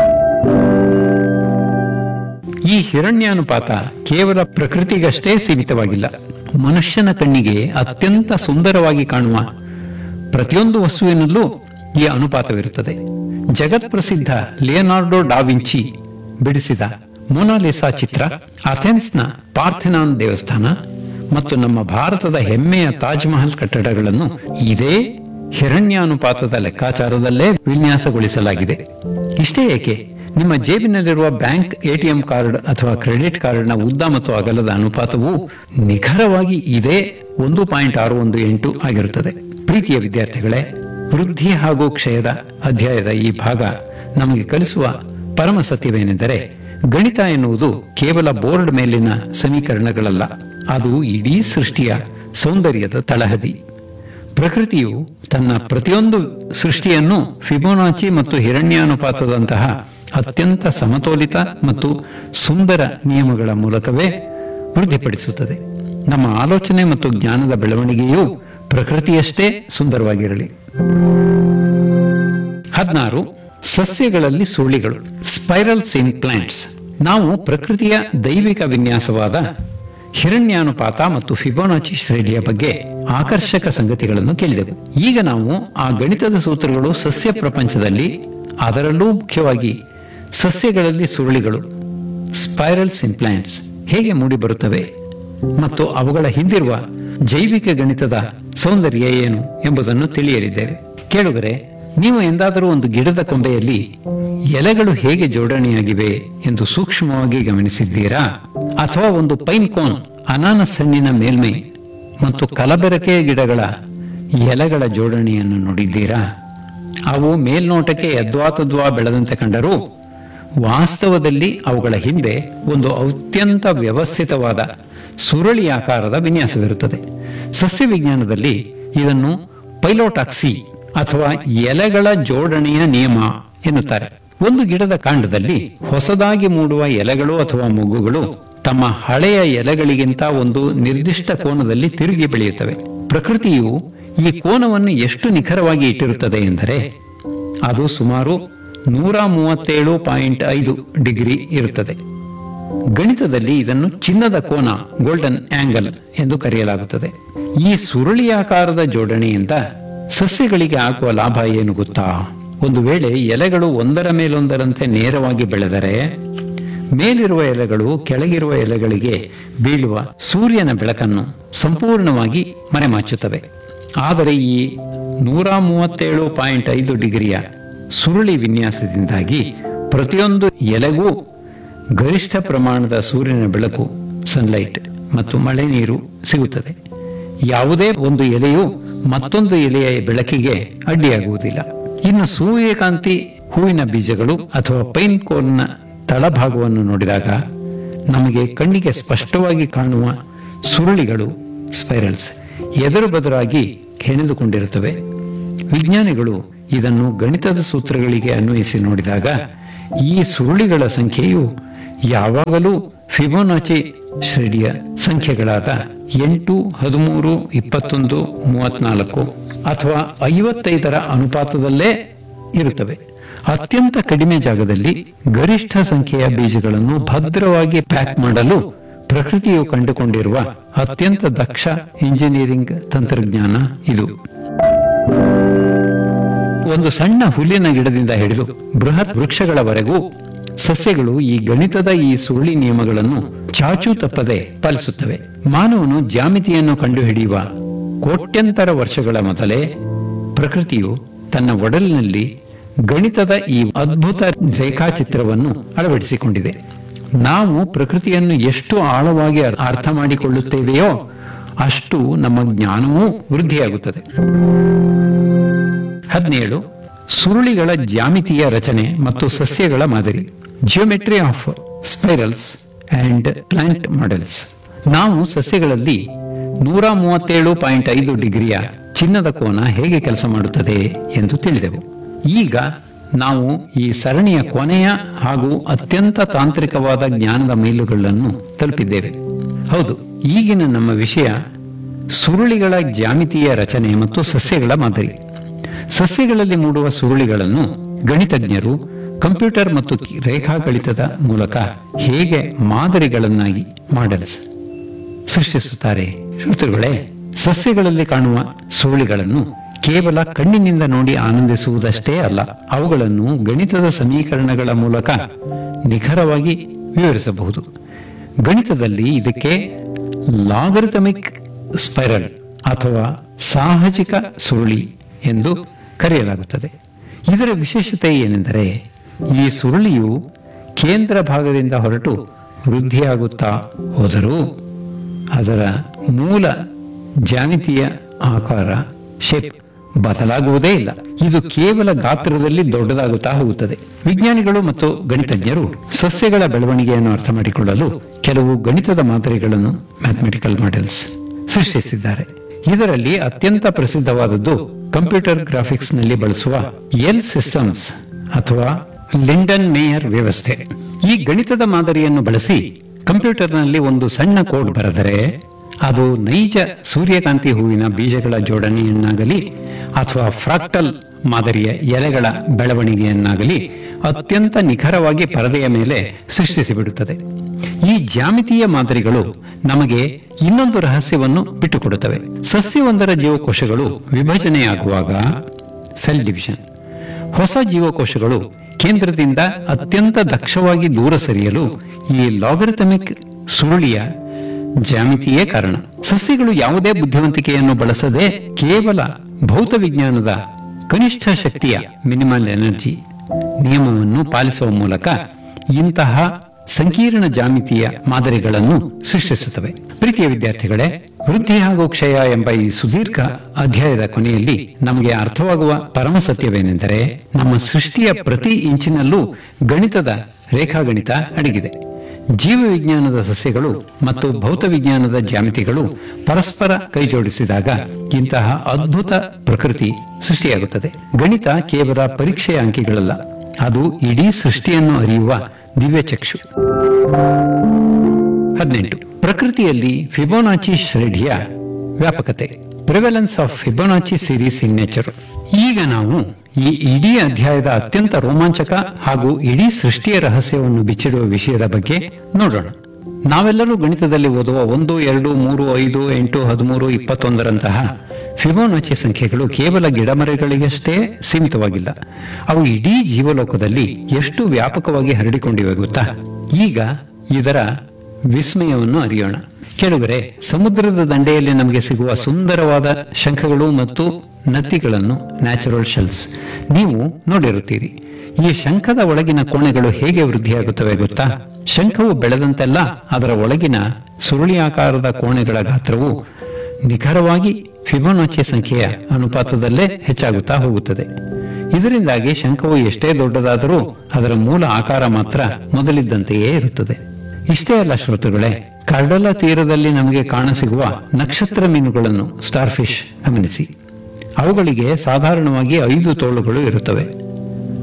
ಈ ಹಿರಣ್ಯಾನುಪಾತ ಕೇವಲ ಪ್ರಕೃತಿಗಷ್ಟೇ ಸೀಮಿತವಾಗಿಲ್ಲ. ಮನುಷ್ಯನ ಕಣ್ಣಿಗೆ ಅತ್ಯಂತ ಸುಂದರವಾಗಿ ಕಾಣುವ ಪ್ರತಿಯೊಂದು ವಸ್ತುವಿನಲ್ಲೂ ಈ ಅನುಪಾತವಿರುತ್ತದೆ. ಜಗತ್ ಪ್ರಸಿದ್ಧ ಲಿಯೋನಾರ್ಡೋ ಡಾ ವಿಂಚಿ ಬಿಡಿಸಿದ ಮೊನಾಲಿಸಾ ಚಿತ್ರ, ಅಥೆನ್ಸ್ನ ಪಾರ್ಥೆನಾನ್ ದೇವಸ್ಥಾನ ಮತ್ತು ನಮ್ಮ ಭಾರತದ ಹೆಮ್ಮೆಯ ತಾಜ್ ಮಹಲ್ ಕಟ್ಟಡಗಳನ್ನು ಇದೇ ಹಿರಣ್ಯಾನುಪಾತದ ಲೆಕ್ಕಾಚಾರದಲ್ಲೇ ವಿನ್ಯಾಸಗೊಳಿಸಲಾಗಿದೆ. ಇಷ್ಟೇ ಏಕೆ, ನಿಮ್ಮ ಜೇಬಿನಲ್ಲಿರುವ ಬ್ಯಾಂಕ್ ಎಟಿಎಂ ಕಾರ್ಡ್ ಅಥವಾ ಕ್ರೆಡಿಟ್ ಕಾರ್ಡ್ನ ಉದ್ದ ಮತ್ತು ಅಗಲದ ಅನುಪಾತವು ನಿಖರವಾಗಿ ಇದೇ ಒಂದು ಪಾಯಿಂಟ್ ಆರು ಒಂದು ಎಂಟು ಆಗಿರುತ್ತದೆ. ಪ್ರೀತಿಯ ವಿದ್ಯಾರ್ಥಿಗಳೇ, ವೃದ್ಧಿ ಹಾಗೂ ಕ್ಷಯದ ಅಧ್ಯಾಯದ ಈ ಭಾಗ ನಮಗೆ ಕಲಿಸುವ ಪರಮ ಸತ್ಯವೇನೆಂದರೆ, ಗಣಿತ ಎನ್ನುವುದು ಕೇವಲ ಬೋರ್ಡ್ ಮೇಲಿನ ಸಮೀಕರಣಗಳಲ್ಲ, ಅದು ಇಡೀ ಸೃಷ್ಟಿಯ ಸೌಂದರ್ಯದ ತಳಹದಿ. ಪ್ರಕೃತಿಯು ತನ್ನ ಪ್ರತಿಯೊಂದು ಸೃಷ್ಟಿಯನ್ನು ಫಿಬೋನಾಚಿ ಮತ್ತು ಹಿರಣ್ಯಾನುಪಾತದಂತಹ ಅತ್ಯಂತ ಸಮತೋಲಿತ ಮತ್ತು ಸುಂದರ ನಿಯಮಗಳ ಮೂಲಕವೇ ವೃದ್ಧಿಪಡಿಸುತ್ತದೆ. ನಮ್ಮ ಆಲೋಚನೆ ಮತ್ತು ಜ್ಞಾನದ ಬೆಳವಣಿಗೆಯು ಪ್ರಕೃತಿಯಷ್ಟೇ ಸುಂದರವಾಗಿರಲಿ. ಹದಿನಾರು. ಸಸ್ಯಗಳಲ್ಲಿ ಸುರುಳಿಗಳು, ಸ್ಪೈರಲ್ಸ್ ಇನ್ ಪ್ಲಾಂಟ್ಸ್. ನಾವು ಪ್ರಕೃತಿಯ ದೈವಿಕ ವಿನ್ಯಾಸವಾದ ಹಿರಣ್ಯಾನುಪಾತ ಮತ್ತು ಫಿಬೋನಾಚಿ ಶ್ರೇಣಿಯ ಬಗ್ಗೆ ಆಕರ್ಷಕ ಸಂಗತಿಗಳನ್ನು ಕೇಳಿದೆವು. ಈಗ ನಾವು ಆ ಗಣಿತದ ಸೂತ್ರಗಳು ಸಸ್ಯ ಪ್ರಪಂಚದಲ್ಲಿ, ಅದರಲ್ಲೂ ಮುಖ್ಯವಾಗಿ ಸಸ್ಯಗಳಲ್ಲಿ ಸುರುಳಿಗಳು, ಸ್ಪೈರಲ್ಸ್ ಇನ್ ಪ್ಲಾಂಟ್ಸ್ ಹೇಗೆ ಮೂಡಿಬರುತ್ತವೆ ಮತ್ತು ಅವುಗಳ ಹಿಂದಿರುವ ಜೈವಿಕ ಗಣಿತದ ಸೌಂದರ್ಯ ಏನು ಎಂಬುದನ್ನು ತಿಳಿಯಲಿದ್ದೇವೆ. ಕೇಳುಗರೆ, ನೀವು ಎಂದಾದರೂ ಒಂದು ಗಿಡದ ಕೊಂಬೆಯಲ್ಲಿ ಎಲೆಗಳು ಹೇಗೆ ಜೋಡಣೆಯಾಗಿವೆ ಎಂದು ಸೂಕ್ಷ್ಮವಾಗಿ ಗಮನಿಸಿದ್ದೀರಾ? ಅಥವಾ ಒಂದು ಪೈನ್ ಕೋನ್, ಅನಾನಸ್ ಹಣ್ಣಿನ ಮೇಲ್ಮೈ ಮತ್ತು ಕಲಬೆರಕೆ ಗಿಡಗಳ ಎಲೆಗಳ ಜೋಡಣೆಯನ್ನು ನೋಡಿದ್ದೀರಾ? ಅವು ಮೇಲ್ನೋಟಕ್ಕೆ ಯದ್ವಾತದ್ವಾ ಬೆಳೆದಂತೆ ಕಂಡರೂ ವಾಸ್ತವದಲ್ಲಿ ಅವುಗಳ ಹಿಂದೆ ಒಂದು ಅತ್ಯಂತ ವ್ಯವಸ್ಥಿತವಾದ ಸುರುಳಿಯಾಕಾರದ ವಿನ್ಯಾಸವಿರುತ್ತದೆ. ಸಸ್ಯ ವಿಜ್ಞಾನದಲ್ಲಿ ಇದನ್ನು ಪೈಲೋಟಾಕ್ಸಿ ಅಥವಾ ಎಲೆಗಳ ಜೋಡಣೆಯ ನಿಯಮ ಎನ್ನುತ್ತಾರೆ. ಒಂದು ಗಿಡದ ಕಾಂಡದಲ್ಲಿ ಹೊಸದಾಗಿ ಮೂಡುವ ಎಲೆಗಳು ಅಥವಾ ಮೊಗ್ಗುಗಳು ತಮ್ಮ ಹಳೆಯ ಎಲೆಗಳಿಗಿಂತ ಒಂದು ನಿರ್ದಿಷ್ಟ ಕೋನದಲ್ಲಿ ತಿರುಗಿ ಬೆಳೆಯುತ್ತವೆ. ಪ್ರಕೃತಿಯು ಈ ಕೋನವನ್ನು ಎಷ್ಟು ನಿಖರವಾಗಿ ಇಟ್ಟಿರುತ್ತದೆ ಎಂದರೆ ಅದು ಸುಮಾರು ನೂರ ಮೂವತ್ತೇಳು ಪಾಯಿಂಟ್ ಐದು ಡಿಗ್ರಿ ಇರುತ್ತದೆ. ಗಣಿತದಲ್ಲಿ ಇದನ್ನು ಚಿನ್ನದ ಕೋನ, ಗೋಲ್ಡನ್ ಆಂಗಲ್ ಎಂದು ಕರೆಯಲಾಗುತ್ತದೆ. ಈ ಸುರುಳಿಯಾಕಾರದ ಜೋಡಣೆಯಿಂದ ಸಸ್ಯಗಳಿಗೆ ಆಗುವ ಲಾಭ ಏನು ಗೊತ್ತಾ? ಒಂದು ವೇಳೆ ಎಲೆಗಳು ಒಂದರ ಮೇಲೊಂದರಂತೆ ನೇರವಾಗಿ ಬೆಳೆದರೆ ಮೇಲಿರುವ ಎಲೆಗಳು ಕೆಳಗಿರುವ ಎಲೆಗಳಿಗೆ ಬೀಳುವ ಸೂರ್ಯನ ಬೆಳಕನ್ನು ಸಂಪೂರ್ಣವಾಗಿ ಮರೆಮಾಚುತ್ತವೆ. ಆದರೆ ಈ ನೂರ ಮೂವತ್ತೇಳು ಪಾಯಿಂಟ್ ಐದು ಡಿಗ್ರಿಯ ಸುರುಳಿ ವಿನ್ಯಾಸದಿಂದಾಗಿ ಪ್ರತಿಯೊಂದು ಎಲೆಗೂ ಗರಿಷ್ಠ ಪ್ರಮಾಣದ ಸೂರ್ಯನ ಬೆಳಕು, ಸನ್ಲೈಟ್ ಮತ್ತು ಮಳೆ ನೀರು ಸಿಗುತ್ತದೆ. ಯಾವುದೇ ಒಂದು ಎಲೆಯು ಮತ್ತೊಂದು ಎಲೆಯ ಬೆಳಕಿಗೆ ಅಡ್ಡಿಯಾಗುವುದಿಲ್ಲ. ಇನ್ನು ಸೂರ್ಯಕಾಂತಿ ಹೂವಿನ ಬೀಜಗಳು ಅಥವಾ ಪೈನ್ ಕೋನ್ನ ತಳಭಾಗವನ್ನು ನೋಡಿದಾಗ ನಮಗೆ ಕಣ್ಣಿಗೆ ಸ್ಪಷ್ಟವಾಗಿ ಕಾಣುವ ಸುರುಳಿಗಳು, ಸ್ಪೈರಲ್ಸ್, ಎದುರು ಬದುರಾಗಿ ಹೆಣೆದುಕೊಂಡಿರುತ್ತವೆ. ವಿಜ್ಞಾನಿಗಳು ಇದನ್ನು ಗಣಿತದ ಸೂತ್ರಗಳಿಗೆ ಅನ್ವಯಿಸಿ ನೋಡಿದಾಗ ಈ ಸುರುಳಿಗಳ ಸಂಖ್ಯೆಯು ಯಾವಾಗಲೂ ಫಿಬೋನಾಚಿ ಶ್ರೇಣಿಯ ಸಂಖ್ಯೆಗಳಾದ ಎಂಟು, ಹದಿಮೂರು, ಇಪ್ಪತ್ತೊಂದು, ಮೂವತ್ನಾಲ್ಕು ಅಥವಾ ಐವತ್ತೈದರ ಅನುಪಾತದಲ್ಲೇ ಇರುತ್ತವೆ. ಅತ್ಯಂತ ಕಡಿಮೆ ಜಾಗದಲ್ಲಿ ಗರಿಷ್ಠ ಸಂಖ್ಯೆಯ ಬೀಜಗಳನ್ನು ಭದ್ರವಾಗಿ ಪ್ಯಾಕ್ ಮಾಡಲು ಪ್ರಕೃತಿಯು ಕಂಡುಕೊಂಡಿರುವ ಅತ್ಯಂತ ದಕ್ಷ ಇಂಜಿನಿಯರಿಂಗ್ ತಂತ್ರಜ್ಞಾನ ಇದು. ಒಂದು ಸಣ್ಣ ಹುಲ್ಲಿನ ಗಿಡದಿಂದ ಹಿಡಿದು ಬೃಹತ್ ವೃಕ್ಷಗಳವರೆಗೂ ಸಸ್ಯಗಳು ಈ ಗಣಿತದ ಈ ಸುರುಳಿ ನಿಯಮಗಳನ್ನು ಚಾಚೂ ತಪ್ಪದೆ ಪಾಲಿಸುತ್ತವೆ. ಮಾನವನು ಜ್ಯಾಮಿತಿಯನ್ನು ಕಂಡುಹಿಡಿಯುವ ಕೋಟ್ಯಂತರ ವರ್ಷಗಳ ಮೊದಲೇ ಪ್ರಕೃತಿಯು ತನ್ನ ಒಡಲಿನಲ್ಲಿ ಗಣಿತದ ಈ ಅದ್ಭುತ ರೇಖಾಚಿತ್ರವನ್ನು ಅಳವಡಿಸಿಕೊಂಡಿದೆ. ನಾವು ಪ್ರಕೃತಿಯನ್ನು ಎಷ್ಟು ಆಳವಾಗಿ ಅರ್ಥ ಮಾಡಿಕೊಳ್ಳುತ್ತೇವೆಯೋ ಅಷ್ಟು ನಮ್ಮ ಜ್ಞಾನವೂ ವೃದ್ಧಿಯಾಗುತ್ತದೆ. ಹದಿನೇಳು, ಸುರುಳಿಗಳ ಜ್ಯಾಮಿತಿಯ ರಚನೆ ಮತ್ತು ಸಸ್ಯಗಳ ಮಾದರಿ. Geometry of ಸ್ಪೈರಲ್ಸ್ and plant models. ನಾವು ಸಸ್ಯಗಳಲ್ಲಿ ನೂರ ಮೂವತ್ತೇಳು ಪಾಯಿಂಟ್ ಐದು ಡಿಗ್ರಿಯ ಚಿನ್ನದ ಕೋನ ಹೇಗೆ ಕೆಲಸ ಮಾಡುತ್ತದೆ ಎಂದು ತಿಳಿದೆವು. ಈಗ ನಾವು ಈ ಸರಣಿಯ ಕೊನೆಯ ಹಾಗೂ ಅತ್ಯಂತ ತಾಂತ್ರಿಕವಾದ ಜ್ಞಾನದ ಮೈಲುಗಲ್ಲನ್ನು ತಲುಪಿದ್ದೇವೆ. ಹೌದು, ಈಗಿನ ನಮ್ಮ ವಿಷಯ ಸುರುಳಿಗಳ ಜ್ಯಾಮಿತಿಯ ರಚನೆ ಮತ್ತು ಸಸ್ಯಗಳ ಮಾದರಿ. ಸಸ್ಯಗಳಲ್ಲಿ ಮೂಡುವ ಸುರುಳಿಗಳನ್ನು ಗಣಿತಜ್ಞರು ಕಂಪ್ಯೂಟರ್ ಮತ್ತು ರೇಖಾಗಣಿತದ ಮೂಲಕ ಹೇಗೆ ಮಾದರಿಗಳನ್ನಾಗಿ ಮಾಡೆಲ್ಸ್ ಸೃಷ್ಟಿಸುತ್ತಾರೆ. ಶ್ರೋತೃಗಳೇ, ಸಸ್ಯಗಳಲ್ಲಿ ಕಾಣುವ ಸುರುಳಿಗಳನ್ನು ಕೇವಲ ಕಣ್ಣಿನಿಂದ ನೋಡಿ ಆನಂದಿಸುವುದಷ್ಟೇ ಅಲ್ಲ, ಅವುಗಳನ್ನು ಗಣಿತದ ಸಮೀಕರಣಗಳ ಮೂಲಕ ನಿಖರವಾಗಿ ವಿವರಿಸಬಹುದು. ಗಣಿತದಲ್ಲಿ ಇದಕ್ಕೆ ಲಾಗರಿಥಮಿಕ್ ಸ್ಪೈರಲ್ ಅಥವಾ ಸಾಹಜಿಕ ಸುರುಳಿ ಎಂದು ಕರೆಯಲಾಗುತ್ತದೆ. ಇದರ ವಿಶೇಷತೆ ಏನೆಂದರೆ, ಈ ಸುರುಳಿಯು ಕೇಂದ್ರ ಭಾಗದಿಂದ ಹೊರಟು ವೃದ್ಧಿಯಾಗುತ್ತಾ ಹೋದರೂ ಅದರ ಮೂಲ ಜ್ಯಾಮಿತಿಯ ಆಕಾರ ಶೇಪ್ ಬದಲಾಗುವುದೇ ಇಲ್ಲ. ಇದು ಕೇವಲ ಗಾತ್ರದಲ್ಲಿ ದೊಡ್ಡದಾಗುತ್ತಾ ಹೋಗುತ್ತದೆ. ವಿಜ್ಞಾನಿಗಳು ಮತ್ತು ಗಣಿತಜ್ಞರು ಸಸ್ಯಗಳ ಬೆಳವಣಿಗೆಯನ್ನು ಅರ್ಥ ಮಾಡಿಕೊಳ್ಳಲು ಕೆಲವು ಗಣಿತದ ಮಾದರಿಗಳನ್ನು ಮ್ಯಾಥಮೆಟಿಕಲ್ ಮಾಡೆಲ್ಸ್ ಸೃಷ್ಟಿಸಿದ್ದಾರೆ. ಇದರಲ್ಲಿ ಅತ್ಯಂತ ಪ್ರಸಿದ್ಧವಾದದ್ದು ಕಂಪ್ಯೂಟರ್ ಗ್ರಾಫಿಕ್ಸ್ ನಲ್ಲಿ ಬಳಸುವ ಎಲ್ ಸಿಸ್ಟಮ್ಸ್ ಅಥವಾ ಲಿಂಡನ್ ಮೇಯರ್ ವ್ಯವಸ್ಥೆ. ಈ ಗಣಿತದ ಮಾದರಿಯನ್ನು ಬಳಸಿ ಕಂಪ್ಯೂಟರ್ನಲ್ಲಿ ಒಂದು ಸಣ್ಣ ಕೋಡ್ ಬರೆದರೆ ಅದು ನೈಜ ಸೂರ್ಯಕಾಂತಿ ಹೂವಿನ ಬೀಜಗಳ ಜೋಡಣೆಯನ್ನಾಗಲಿ ಅಥವಾ ಫ್ರಾಕ್ಟಲ್ ಮಾದರಿಯ ಎಲೆಗಳ ಬೆಳವಣಿಗೆಯನ್ನಾಗಲಿ ಅತ್ಯಂತ ನಿಖರವಾಗಿ ಪರದೆಯ ಮೇಲೆ ಸೃಷ್ಟಿಸಿಬಿಡುತ್ತದೆ. ಈ ಜ್ಯಾಮಿತೀಯ ಮಾದರಿಗಳು ನಮಗೆ ಇನ್ನೊಂದು ರಹಸ್ಯವನ್ನು ಬಿಟ್ಟುಕೊಡುತ್ತವೆ. ಸಸ್ಯವೊಂದರ ಜೀವಕೋಶಗಳು ವಿಭಜನೆಯಾಗುವಾಗ ಸೆಲ್ ಡಿವಿಷನ್, ಹೊಸ ಜೀವಕೋಶಗಳು ಕೇಂದ್ರದಿಂದ ಅತ್ಯಂತ ದಕ್ಷವಾಗಿ ದೂರ ಸರಿಯಲು ಈ ಲಾಗರಿಥಮಿಕ್ ಸುರುಳಿಯ ಜ್ಯಾಮಿತಿಯೇ ಕಾರಣ. ಸಸ್ಯಗಳು ಯಾವುದೇ ಬುದ್ಧಿವಂತಿಕೆಯನ್ನು ಬಳಸದೆ ಕೇವಲ ಭೌತ ವಿಜ್ಞಾನದ ಕನಿಷ್ಠ ಶಕ್ತಿಯ ಮಿನಿಮಲ್ ಎನರ್ಜಿ ನಿಯಮವನ್ನು ಪಾಲಿಸುವ ಮೂಲಕ ಇಂತಹ ಸಂಕೀರ್ಣ ಜ್ಯಾಮಿತಿಯ ಮಾದರಿಗಳನ್ನು ಸೃಷ್ಟಿಸುತ್ತವೆ. ಪ್ರೀತಿಯ ವಿದ್ಯಾರ್ಥಿಗಳೇ, ವೃದ್ಧಿ ಹಾಗೂ ಕ್ಷಯ ಎಂಬ ಈ ಸುದೀರ್ಘ ಅಧ್ಯಾಯದ ಕೊನೆಯಲ್ಲಿ ನಮಗೆ ಅರ್ಥವಾಗುವ ಪರಮ ಸತ್ಯವೇನೆಂದರೆ, ನಮ್ಮ ಸೃಷ್ಟಿಯ ಪ್ರತಿ ಇಂಚಿನಲ್ಲೂ ಗಣಿತದ ರೇಖಾಗಣಿತ ಅಡಗಿದೆ. ಜೀವವಿಜ್ಞಾನದ ಸಸ್ಯಗಳು ಮತ್ತು ಭೌತ ವಿಜ್ಞಾನದ ಜ್ಯಾಮಿತಿಗಳು ಪರಸ್ಪರ ಕೈಜೋಡಿಸಿದಾಗ ಇಂತಹ ಅದ್ಭುತ ಪ್ರಕೃತಿ ಸೃಷ್ಟಿಯಾಗುತ್ತದೆ. ಗಣಿತ ಕೇವಲ ಪರೀಕ್ಷೆಯ ಅಂಕಿಗಳಲ್ಲ, ಅದು ಇಡೀ ಸೃಷ್ಟಿಯನ್ನು ಅರಿಯುವ ದಿವ್ಯ ಚಕ್ಷು. ಹದಿನೆಂಟು, ಪ್ರಕೃತಿಯಲ್ಲಿ ಫಿಬೋನಾಚಿ ಶ್ರೇಣಿಯ ವ್ಯಾಪಕತೆ. Prevalence of Fibonacci series in nature. ಈಗ ನಾವು ಈ ಇಡೀ ಅಧ್ಯಾಯದ ಅತ್ಯಂತ ರೋಮಾಂಚಕ ಹಾಗೂ ಇಡೀ ಸೃಷ್ಟಿಯ ರಹಸ್ಯವನ್ನು ಬಿಚ್ಚಿಡುವ ವಿಷಯದ ಬಗ್ಗೆ ನೋಡೋಣ. ನಾವೆಲ್ಲರೂ ಗಣಿತದಲ್ಲಿ ಓದುವ ಒಂದು, ಎರಡು, ಮೂರು, ಐದು, ಎಂಟು, ಹದಿಮೂರು, ಇಪ್ಪತ್ತೊಂದರಂತಹ ಫಿಬೋನಾಚಿ ಸಂಖ್ಯೆಗಳು ಕೇವಲ ಗಿಡಮರಗಳಿಗಷ್ಟೇ ಸೀಮಿತವಾಗಿಲ್ಲ. ಅವು ಇಡೀ ಜೀವಲೋಕದಲ್ಲಿ ಎಷ್ಟು ವ್ಯಾಪಕವಾಗಿ ಹರಡಿಕೊಂಡಿವೆ ಗೊತ್ತಾ? ಈಗ ಇದರ ವಿಸ್ಮಯವನ್ನು ಅರಿಯೋಣ. ಕೆಳಗರೆ ಸಮುದ್ರದ ದಂಡೆಯಲ್ಲಿ ನಮಗೆ ಸಿಗುವ ಸುಂದರವಾದ ಶಂಖಗಳು ಮತ್ತು ನತ್ತಿಗಳನ್ನು, ನ್ಯಾಚುರಲ್ ಶೆಲ್ಸ್, ನೀವು ನೋಡಿರುತ್ತೀರಿ. ಈ ಶಂಖದ ಒಳಗಿನ ಕೋಣೆಗಳು ಹೇಗೆ ವೃದ್ಧಿಯಾಗುತ್ತವೆ ಗೊತ್ತಾ? ಶಂಖವು ಬೆಳೆದಂತೆಲ್ಲ ಅದರ ಒಳಗಿನ ಸುರುಳಿಯಾಕಾರದ ಕೋಣೆಗಳ ಗಾತ್ರವು ನಿಖರವಾಗಿ ಫಿಬೋನಾಚಿ ಸಂಖ್ಯೆಯ ಅನುಪಾತದಲ್ಲೇ ಹೆಚ್ಚಾಗುತ್ತಾ ಹೋಗುತ್ತದೆ. ಇದರಿಂದಾಗಿ ಶಂಖವು ಎಷ್ಟೇ ದೊಡ್ಡದಾದರೂ ಅದರ ಮೂಲ ಆಕಾರ ಮಾತ್ರ ಮೊದಲಿದ್ದಂತೆಯೇ ಇರುತ್ತದೆ. ಇಷ್ಟೇ ಅಲ್ಲ ಶ್ರೋತೃಗಳೇ, ಕಡಲ ತೀರದಲ್ಲಿ ನಮಗೆ ಕಾಣಸಿಗುವ ನಕ್ಷತ್ರ ಮೀನುಗಳನ್ನು, ಸ್ಟಾರ್ ಫಿಶ್ ಗಮನಿಸಿ. ಅವುಗಳಿಗೆ ಸಾಧಾರಣವಾಗಿ ಐದು ತೋಳುಗಳು ಇರುತ್ತವೆ.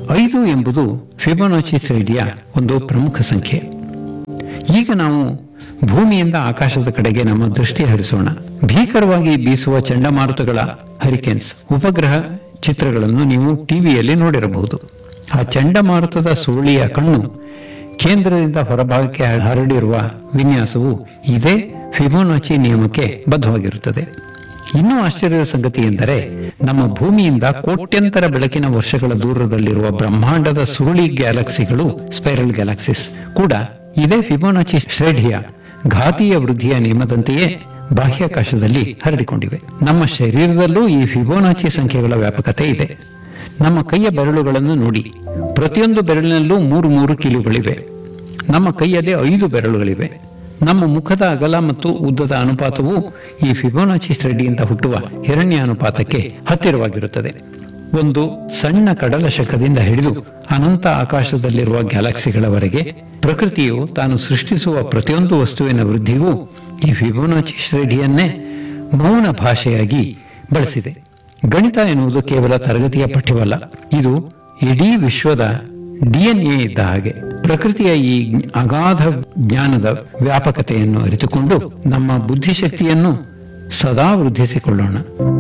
ಐದು ಎಂಬುದು ಫಿಬೊನಾಚಿ ಶ್ರೇಣಿಯ ಒಂದು ಪ್ರಮುಖ ಸಂಖ್ಯೆ. ಈಗ ನಾವು ಭೂಮಿಯಿಂದ ಆಕಾಶದ ಕಡೆಗೆ ನಮ್ಮ ದೃಷ್ಟಿ ಹರಿಸೋಣ. ಭೀಕರವಾಗಿ ಬೀಸುವ ಚಂಡಮಾರುತಗಳ ಹರಿಕೇನ್ಸ್ ಉಪಗ್ರಹ ಚಿತ್ರಗಳನ್ನು ನೀವು ಟಿವಿಯಲ್ಲಿ ನೋಡಿರಬಹುದು. ಆ ಚಂಡಮಾರುತದ ಸುರುಳಿಯ ಕಣ್ಣು ಕೇಂದ್ರದಿಂದ ಹೊರಭಾಗಕ್ಕೆ ಹರಡಿರುವ ವಿನ್ಯಾಸವು ಇದೇ ಫಿಬೊನಾಚಿ ನಿಯಮಕ್ಕೆ ಬದ್ಧವಾಗಿರುತ್ತದೆ. ಇನ್ನೂ ಆಶ್ಚರ್ಯದ ಸಂಗತಿ ಎಂದರೆ ನಮ್ಮ ಭೂಮಿಯಿಂದ ಕೋಟ್ಯಂತರ ಬೆಳಕಿನ ವರ್ಷಗಳ ದೂರದಲ್ಲಿರುವ ಬ್ರಹ್ಮಾಂಡದ ಸುರುಳಿ ಗ್ಯಾಲಕ್ಸಿಗಳು, ಸ್ಪೈರಲ್ ಗ್ಯಾಲಕ್ಸಿಸ್ ಕೂಡ ಇದೇ ಫಿಬೊನಾಚಿ ಶ್ರೇಣಿಯ ಘಾತೀಯ ವೃದ್ಧಿಯ ನಿಯಮದಂತೆಯೇ ಬಾಹ್ಯಾಕಾಶದಲ್ಲಿ ಹರಡಿಕೊಂಡಿವೆ. ನಮ್ಮ ಶರೀರದಲ್ಲೂ ಈ ಫಿಬೊನಾಚಿ ಸಂಖ್ಯೆಗಳ ವ್ಯಾಪಕತೆ ಇದೆ. ನಮ್ಮ ಕೈಯ ಬೆರಳುಗಳನ್ನು ನೋಡಿ. ಪ್ರತಿಯೊಂದು ಬೆರಳಿನಲ್ಲೂ ಮೂರು ಮೂರು ಕೀಲುಗಳಿವೆ. ನಮ್ಮ ಕೈಯಲ್ಲಿ ಐದು ಬೆರಳುಗಳಿವೆ. ನಮ್ಮ ಮುಖದ ಅಗಲ ಮತ್ತು ಉದ್ದದ ಅನುಪಾತವು ಈ ಫಿಬೊನಾಚಿ ಶ್ರೇಣಿಯಿಂದ ಹುಟ್ಟುವ ಹಿರಣ್ಯ ಅನುಪಾತಕ್ಕೆ ಹತ್ತಿರವಾಗಿರುತ್ತದೆ. ಒಂದು ಸಣ್ಣ ಕಡಲ ಶಕದಿಂದ ಹಿಡಿದು ಅನಂತ ಆಕಾಶದಲ್ಲಿರುವ ಗ್ಯಾಲಕ್ಸಿಗಳವರೆಗೆ ಪ್ರಕೃತಿಯು ತಾನು ಸೃಷ್ಟಿಸುವ ಪ್ರತಿಯೊಂದು ವಸ್ತುವಿನ ವೃದ್ಧಿಗೂ ಈ ಫಿಬೊನಾಚಿ ಶ್ರೇಣಿಯನ್ನೇ ಮೌನ ಭಾಷೆಯಾಗಿ ಬಳಸಿದೆ. ಗಣಿತ ಎನ್ನುವುದು ಕೇವಲ ತರಗತಿಯ ಪಠ್ಯವಲ್ಲ, ಇದು ಇಡೀ ವಿಶ್ವದ ಡಿಎನ್ಎ ಇದ್ದ ಹಾಗೆ. ಪ್ರಕೃತಿಯ ಈ ಅಗಾಧ ಜ್ಞಾನದ ವ್ಯಾಪಕತೆಯನ್ನು ಅರಿತುಕೊಂಡು ನಮ್ಮ ಬುದ್ಧಿಶಕ್ತಿಯನ್ನು ಸದಾ ವೃದ್ಧಿಸಿಕೊಳ್ಳೋಣ.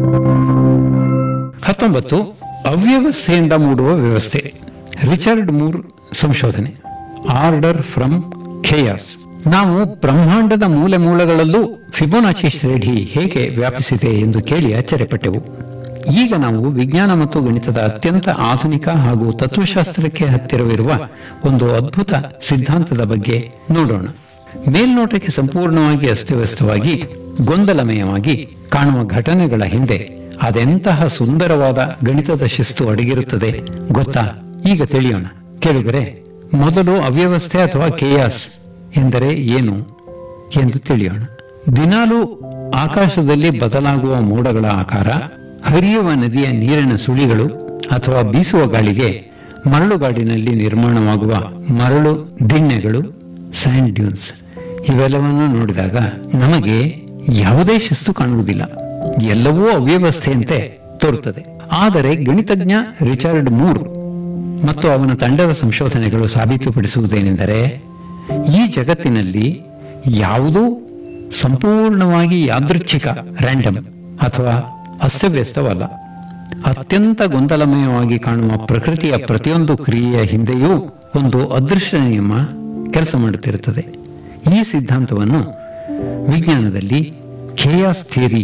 ಹತ್ತೊಂಬತ್ತು, ಅವ್ಯವಸ್ಥೆಯಿಂದ ಮೂಡುವ ವ್ಯವಸ್ಥೆ. ರಿಚರ್ಡ್ ಮೂರ್ ಸಂಶೋಧನೆ, ಆರ್ಡರ್ ಫ್ರಮ್ ಖೇಯಾಸ್. ನಾವು ಬ್ರಹ್ಮಾಂಡದ ಮೂಲೆ ಮೂಲೆಗಳಲ್ಲೂ ಫಿಬೊನಾಚಿ ಶ್ರೇಣಿ ಹೇಗೆ ವ್ಯಾಪಿಸಿದೆ ಎಂದು ಕೇಳಿ ಆಶ್ಚರ್ಯಪಟ್ಟೆವು. ಈಗ ನಾವು ವಿಜ್ಞಾನ ಮತ್ತು ಗಣಿತದ ಅತ್ಯಂತ ಆಧುನಿಕ ಹಾಗೂ ತತ್ವಶಾಸ್ತ್ರಕ್ಕೆ ಹತ್ತಿರವಿರುವ ಒಂದು ಅದ್ಭುತ ಸಿದ್ಧಾಂತದ ಬಗ್ಗೆ ನೋಡೋಣ. ಮೇಲ್ನೋಟಕ್ಕೆ ಸಂಪೂರ್ಣವಾಗಿ ಅಸ್ತವ್ಯಸ್ತವಾಗಿ ಗೊಂದಲಮಯವಾಗಿ ಕಾಣುವ ಘಟನೆಗಳ ಹಿಂದೆ ಅದೆಂತಹ ಸುಂದರವಾದ ಗಣಿತದ ಶಿಸ್ತು ಅಡಗಿರುತ್ತದೆ ಗೊತ್ತಾ? ಈಗ ತಿಳಿಯೋಣ. ಕೇಳಿದರೆ ಮೊದಲು ಅವ್ಯವಸ್ಥೆ ಅಥವಾ ಕೇಯಾಸ್ ಎಂದರೆ ಏನು ಎಂದು ತಿಳಿಯೋಣ. ದಿನಾಲೂ ಆಕಾಶದಲ್ಲಿ ಬದಲಾಗುವ ಮೋಡಗಳ ಆಕಾರ, ಹರಿಯುವ ನದಿಯ ನೀರಿನ ಸುಳಿಗಳು ಅಥವಾ ಬೀಸುವ ಗಾಳಿಗೆ ಮರಳುಗಾಡಿನಲ್ಲಿ ನಿರ್ಮಾಣವಾಗುವ ಮರಳು ದಿಣ್ಣೆಗಳು, ಸ್ಯಾಂಡ್ ಡ್ಯೂನ್ಸ್, ಇವೆಲ್ಲವನ್ನು ನೋಡಿದಾಗ ನಮಗೆ ಯಾವುದೇ ಶಿಸ್ತು ಕಾಣುವುದಿಲ್ಲ. ಎಲ್ಲವೂ ಅವ್ಯವಸ್ಥೆಯಂತೆ ತೋರುತ್ತದೆ. ಆದರೆ ಗಣಿತಜ್ಞ ರಿಚರ್ಡ್ ಮೂರ್ ಮತ್ತು ಅವನ ತಂಡದ ಸಂಶೋಧನೆಗಳು ಸಾಬೀತುಪಡಿಸುವುದೇನೆಂದರೆ ಈ ಜಗತ್ತಿನಲ್ಲಿ ಯಾವುದೂ ಸಂಪೂರ್ಣವಾಗಿ ಯಾದೃಚ್ಛಿಕ, ರ್ಯಾಂಡಮ್ ಅಥವಾ ಅಸ್ತವ್ಯಸ್ತವಲ್ಲ. ಅತ್ಯಂತ ಗೊಂದಲಮಯವಾಗಿ ಕಾಣುವ ಪ್ರಕೃತಿಯ ಪ್ರತಿಯೊಂದು ಕ್ರಿಯೆಯ ಹಿಂದೆಯೂ ಒಂದು ಅದೃಶ್ಯ ನಿಯಮ ಕೆಲಸ ಮಾಡುತ್ತಿರುತ್ತದೆ. ಈ ಸಿದ್ಧಾಂತವನ್ನು ವಿಜ್ಞಾನದಲ್ಲಿ ಖೇಯಾಸ್ ಥಿಯರಿ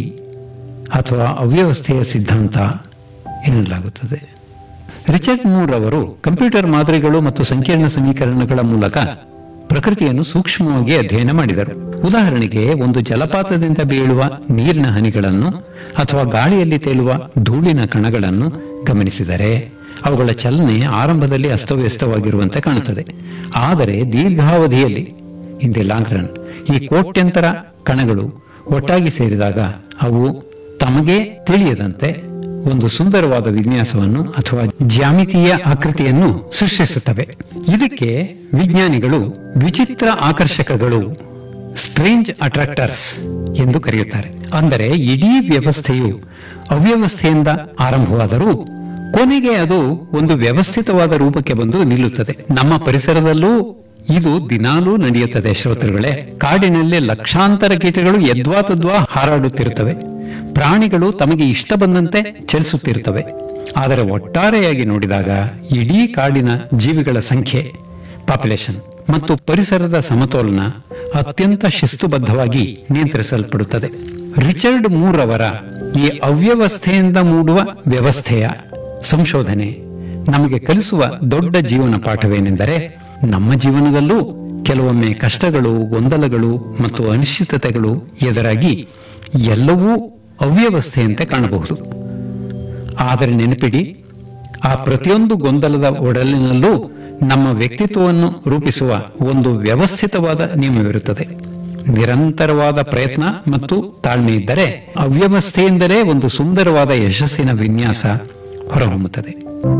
ಅಥವಾ ಅವ್ಯವಸ್ಥೆಯ ಸಿದ್ಧಾಂತ ಎನ್ನಲಾಗುತ್ತದೆ. ರಿಚರ್ಡ್ ಮೂರ್ ಅವರು ಕಂಪ್ಯೂಟರ್ ಮಾದರಿಗಳು ಮತ್ತು ಸಂಕೀರ್ಣ ಸಮೀಕರಣಗಳ ಮೂಲಕ ಪ್ರಕೃತಿಯನ್ನು ಸೂಕ್ಷ್ಮವಾಗಿ ಅಧ್ಯಯನ ಮಾಡಿದರು. ಉದಾಹರಣೆಗೆ, ಒಂದು ಜಲಪಾತದಿಂದ ಬೀಳುವ ನೀರಿನ ಹನಿಗಳನ್ನು ಅಥವಾ ಗಾಳಿಯಲ್ಲಿ ತೇಲುವ ಧೂಳಿನ ಕಣಗಳನ್ನು ಗಮನಿಸಿದರೆ ಅವುಗಳ ಚಲನೆ ಆರಂಭದಲ್ಲಿ ಅಸ್ತವ್ಯಸ್ತವಾಗಿರುವಂತೆ ಕಾಣುತ್ತದೆ. ಆದರೆ ದೀರ್ಘಾವಧಿಯಲ್ಲಿ, ಇನ್ ದಿ ಲಾಂಗ್ ರನ್, ಈ ಕೋಟ್ಯಂತರ ಕಣಗಳು ಒಟ್ಟಾಗಿ ಸೇರಿದಾಗ ಅವು ತಮಗೆ ತಿಳಿಯದಂತೆ ಒಂದು ಸುಂದರವಾದ ವಿನ್ಯಾಸವನ್ನು ಅಥವಾ ಜ್ಯಾಮಿತೀಯ ಆಕೃತಿಯನ್ನು ಸೃಷ್ಟಿಸುತ್ತವೆ. ಇದಕ್ಕೆ ವಿಜ್ಞಾನಿಗಳು ವಿಚಿತ್ರ ಆಕರ್ಷಕಗಳು, ಸ್ಟ್ರೇಂಜ್ ಅಟ್ರಾಕ್ಟರ್ಸ್ ಎಂದು ಕರೆಯುತ್ತಾರೆ. ಅಂದರೆ ಇಡೀ ವ್ಯವಸ್ಥೆಯು ಅವ್ಯವಸ್ಥೆಯಿಂದ ಆರಂಭವಾದರೂ ಕೊನೆಗೆ ಅದು ಒಂದು ವ್ಯವಸ್ಥಿತವಾದ ರೂಪಕ್ಕೆ ಬಂದು ನಿಲ್ಲುತ್ತದೆ. ನಮ್ಮ ಪರಿಸರದಲ್ಲೂ ಇದು ದಿನಾಲೂ ನಡೆಯುತ್ತದೆ. ಶ್ರೋತೃಗಳೇ, ಕಾಡಿನಲ್ಲಿ ಲಕ್ಷಾಂತರ ಕೀಟಗಳು ಯದ್ವಾ ತದ್ವಾ ಹಾರಾಡುತ್ತಿರುತ್ತವೆ. ಪ್ರಾಣಿಗಳು ತಮಗೆ ಇಷ್ಟ ಬಂದಂತೆ ಚಲಿಸುತ್ತಿರುತ್ತವೆ. ಆದರೆ ಒಟ್ಟಾರೆಯಾಗಿ ನೋಡಿದಾಗ ಇಡೀ ಕಾಡಿನ ಜೀವಿಗಳ ಸಂಖ್ಯೆ, ಪಾಪ್ಯುಲೇಷನ್ ಮತ್ತು ಪರಿಸರದ ಸಮತೋಲನ ಅತ್ಯಂತ ಶಿಸ್ತುಬದ್ಧವಾಗಿ ನಿಯಂತ್ರಿಸಲ್ಪಡುತ್ತದೆ. ರಿಚರ್ಡ್ ಮೂರ್ ಅವರ ಈ ಅವ್ಯವಸ್ಥೆಯಿಂದ ಮೂಡುವ ವ್ಯವಸ್ಥೆಯ ಸಂಶೋಧನೆ ನಮಗೆ ಕಲಿಸುವ ದೊಡ್ಡ ಜೀವನ ಪಾಠವೇನೆಂದರೆ, ನಮ್ಮ ಜೀವನದಲ್ಲೂ ಕೆಲವೊಮ್ಮೆ ಕಷ್ಟಗಳು, ಗೊಂದಲಗಳು ಮತ್ತು ಅನಿಶ್ಚಿತತೆಗಳು ಎದುರಾಗಿ ಎಲ್ಲವೂ ಅವ್ಯವಸ್ಥೆಯಂತೆ ಕಾಣಬಹುದು. ಆದರೆ ನೆನಪಿಡಿ, ಆ ಪ್ರತಿಯೊಂದು ಗೊಂದಲದ ಒಡಲಿನಲ್ಲೂ ನಮ್ಮ ವ್ಯಕ್ತಿತ್ವವನ್ನು ರೂಪಿಸುವ ಒಂದು ವ್ಯವಸ್ಥಿತವಾದ ನಿಯಮವಿರುತ್ತದೆ. ನಿರಂತರವಾದ ಪ್ರಯತ್ನ ಮತ್ತು ತಾಳ್ಮೆ ಇದ್ದರೆ ಅವ್ಯವಸ್ಥೆಯಿಂದಲೇ ಒಂದು ಸುಂದರವಾದ ಯಶಸ್ಸಿನ ವಿನ್ಯಾಸ ಹೊರಹೊಮ್ಮುತ್ತದೆ.